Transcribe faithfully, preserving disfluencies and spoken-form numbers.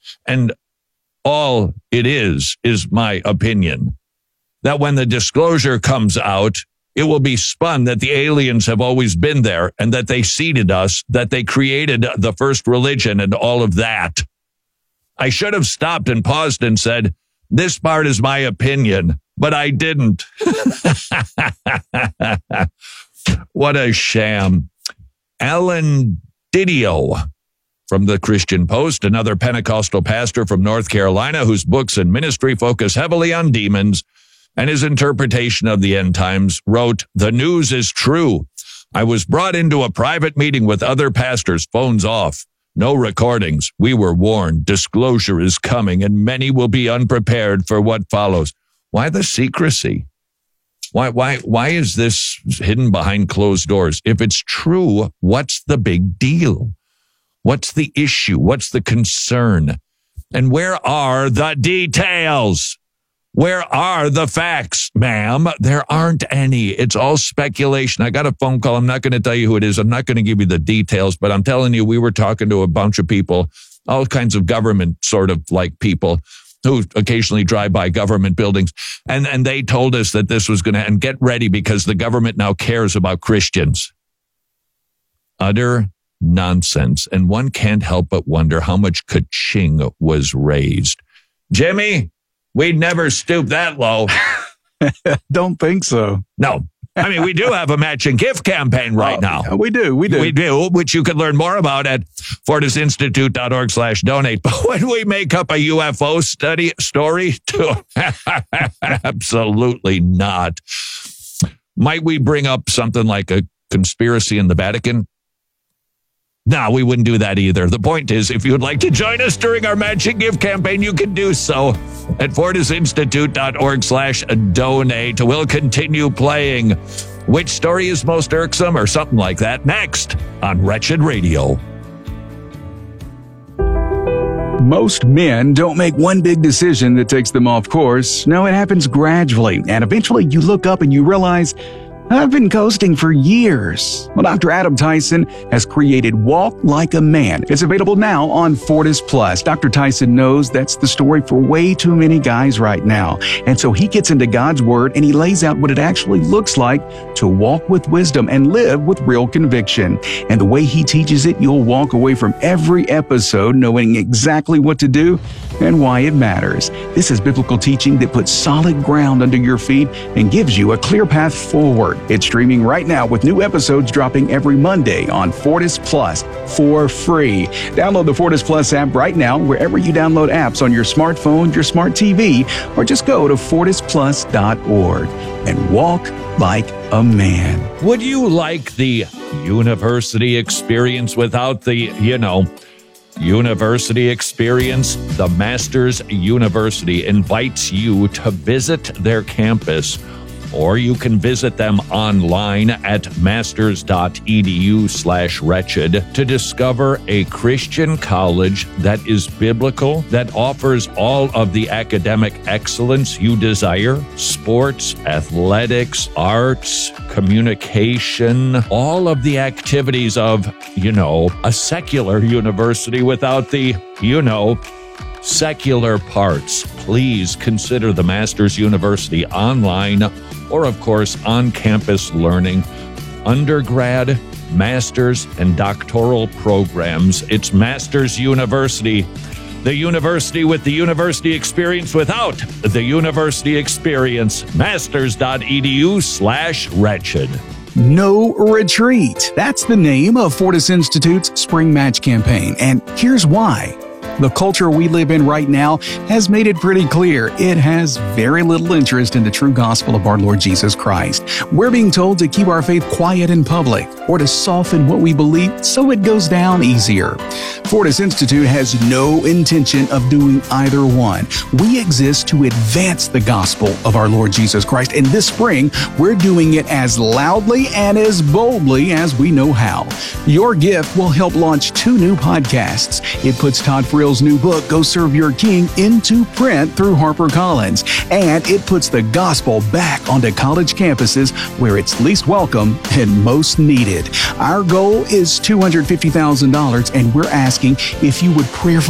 And all it is, is my opinion, that when the disclosure comes out, it will be spun that the aliens have always been there and that they seeded us, that they created the first religion and all of that. I should have stopped and paused and said, this part is my opinion, but I didn't. What a sham. Alan Didio from the Christian Post, another Pentecostal pastor from North Carolina whose books and ministry focus heavily on demons and his interpretation of the end times, wrote, "The news is true. I was brought into a private meeting with other pastors, phones off. No recordings. We were warned. Disclosure is coming, and many will be unprepared for what follows." Why the secrecy? Why, why, why is this hidden behind closed doors? If it's true, what's the big deal? What's the issue? What's the concern? And where are the details? Where are the facts, ma'am? There aren't any. It's all speculation. I got a phone call. I'm not going to tell you who it is. I'm not going to give you the details, but I'm telling you, we were talking to a bunch of people, all kinds of government sort of like people who occasionally drive by government buildings. And, and they told us that this was going to, and get ready because the government now cares about Christians. Utter nonsense. And one can't help but wonder how much ka-ching was raised. Jimmy, we'd never stoop that low. Don't think so. No. I mean, we do have a matching gift campaign right oh, now. Yeah, we do. We do. We do, which you can learn more about at fortisinstitute.org slash donate. But when we make up a U F O study story, to, absolutely not. Might we bring up something like a conspiracy in the Vatican? No, we wouldn't do that either. The point is, if you'd like to join us during our matching gift campaign, you can do so at fortisinstitute.org slash donate. We'll continue playing Which Story is Most Irksome or something like that next on Wretched Radio. Most men don't make one big decision that takes them off course. No, it happens gradually, and eventually you look up and you realize, I've been coasting for years. Well, Doctor Adam Tyson has created Walk Like a Man. It's available now on Fortis Plus. Doctor Tyson knows that's the story for way too many guys right now. And so he gets into God's Word and he lays out what it actually looks like to walk with wisdom and live with real conviction. And the way he teaches it, you'll walk away from every episode knowing exactly what to do and why it matters. This is biblical teaching that puts solid ground under your feet and gives you a clear path forward. It's streaming right now with new episodes dropping every Monday on Fortis Plus for free. Download the Fortis Plus app right now wherever you download apps on your smartphone, your smart T V, or just go to fortis plus dot org and walk like a man. Would you like the university experience without the, you know, university experience? The Masters University invites you to visit their campus, or you can visit them online at masters.edu slash wretched to discover a Christian college that is biblical, that offers all of the academic excellence you desire: sports, athletics, arts, communication, all of the activities of, you know, a secular university without the, you know, secular parts. Please consider the Masters University online or, of course, on-campus learning, undergrad, master's, and doctoral programs. It's Masters University, the university with the university experience without the university experience. Masters.edu slash wretched. No Retreat. That's the name of Fortis Institute's Spring Match campaign, and here's why. The culture we live in right now has made it pretty clear it has very little interest in the true gospel of our Lord Jesus Christ. We're being told to keep our faith quiet in public or to soften what we believe so it goes down easier. Fortis Institute has no intention of doing either one. We exist to advance the gospel of our Lord Jesus Christ, and this spring, we're doing it as loudly and as boldly as we know how. Your gift will help launch two new podcasts. It puts Todd Frill's new book, Go Serve Your King, into print through HarperCollins, and it puts the gospel back onto college campuses where it's least welcome and most needed. Our goal is two hundred fifty thousand dollars, and we're asking if you would prayerfully